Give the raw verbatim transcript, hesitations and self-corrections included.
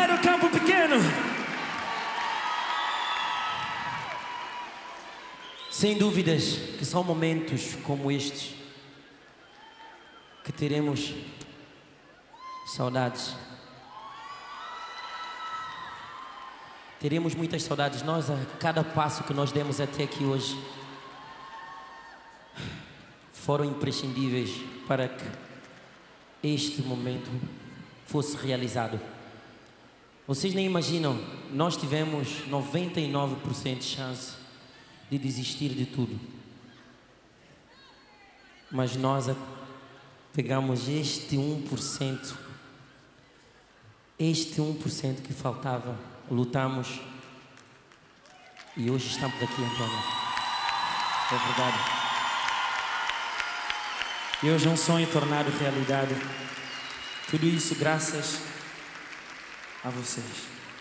Jairo Campo Pequeno. Sem dúvidas que são momentos como estes que teremos saudades. Teremos muitas saudades. Nós, a cada passo que nós demos até aqui hoje, foram imprescindíveis para que este momento fosse realizado. Vocês nem imaginam, nós tivemos noventa e nove por cento de chance de desistir de tudo. Mas nós pegamos este um por cento, este um por cento que faltava, lutamos e hoje estamos aqui, Antônio. É verdade. E hoje é um sonho tornado realidade. Tudo isso graças a vocês.